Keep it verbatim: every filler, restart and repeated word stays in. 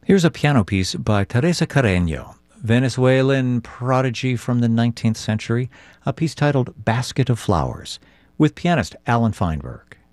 Here's a piano piece by Teresa Carreño, Venezuelan prodigy from the nineteenth century, a piece titled Basket of Flowers, with pianist Alan Feinberg.